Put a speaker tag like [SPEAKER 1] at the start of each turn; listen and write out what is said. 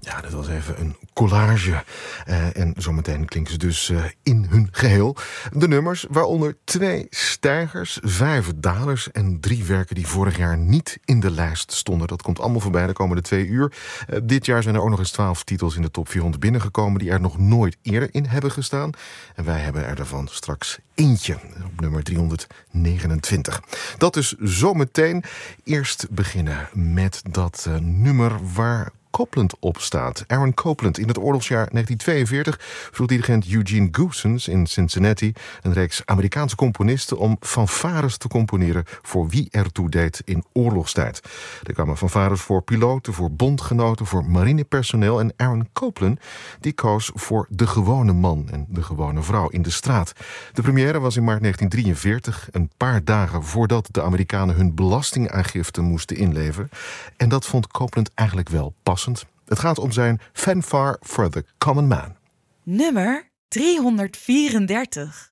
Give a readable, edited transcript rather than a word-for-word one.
[SPEAKER 1] Ja, dat was even een collage. En zometeen klinken ze dus in hun geheel. De nummers, waaronder 2 stijgers, 5 dalers en 3 werken die vorig jaar niet in de lijst stonden. Dat komt allemaal voorbij de komende 2 uur. Dit jaar zijn er ook nog eens 12 titels in de top 400 binnengekomen die er nog nooit eerder in hebben gestaan. En wij hebben er daarvan straks eentje op nummer 329. Dat is zometeen. Eerst beginnen met dat nummer waar Copland op staat. Aaron Copland. In het oorlogsjaar 1942 vroeg dirigent Eugene Goossens in Cincinnati een reeks Amerikaanse componisten om fanfares te componeren voor wie ertoe deed in oorlogstijd. Er kwamen fanfares voor piloten, voor bondgenoten, voor marinepersoneel en Aaron Copland die koos voor de gewone man en de gewone vrouw in de straat. De première was in maart 1943, een paar dagen voordat de Amerikanen hun belastingaangifte moesten inleveren. En dat vond Copland eigenlijk wel passend. Het gaat om zijn Fanfare for the Common Man.
[SPEAKER 2] Nummer 334.